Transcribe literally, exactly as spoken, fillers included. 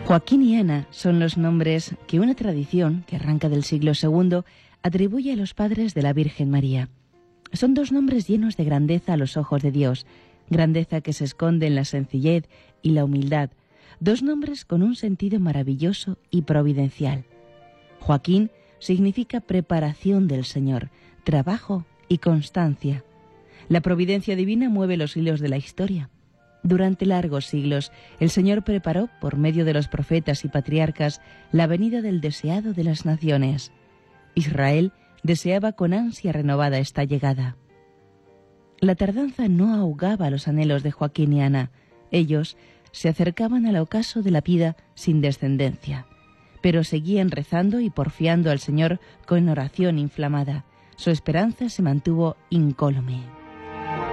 Joaquín y Ana son los nombres que una tradición, que arranca del siglo segundo, atribuye a los padres de la Virgen María. Son dos nombres llenos de grandeza a los ojos de Dios, grandeza que se esconde en la sencillez y la humildad, dos nombres con un sentido maravilloso y providencial. Joaquín significa preparación del Señor, trabajo y constancia. La providencia divina mueve los hilos de la historia. Durante largos siglos, el Señor preparó, por medio de los profetas y patriarcas, la venida del deseado de las naciones. Israel deseaba con ansia renovada esta llegada. La tardanza no ahogaba los anhelos de Joaquín y Ana. Ellos se acercaban al ocaso de la vida sin descendencia, pero seguían rezando y porfiando al Señor con oración inflamada. Su esperanza se mantuvo incólume.